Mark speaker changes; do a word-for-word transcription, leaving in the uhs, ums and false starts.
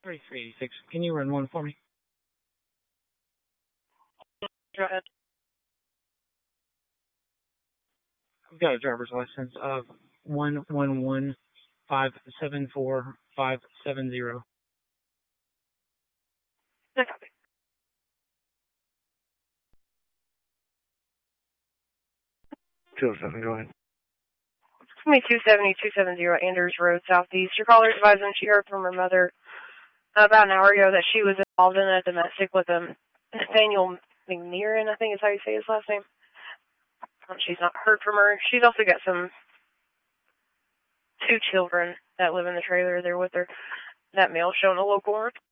Speaker 1: thirty-three eighty-six. Can you run one for me?
Speaker 2: Go ahead.
Speaker 1: I've got a driver's license of one one one five seven four five seven zero.
Speaker 2: No copy.
Speaker 3: two oh seven, go ahead.
Speaker 2: It's me, two seventy, two seventy Anders Road, Southeast. Your caller is advising she heard from her mother about an hour ago that she was involved in a domestic with a Nathaniel McNearin, I think is how you say his last name. Um, she's not heard from her. She's also got some two children that live in the trailer there with her. That male showing a local warrant.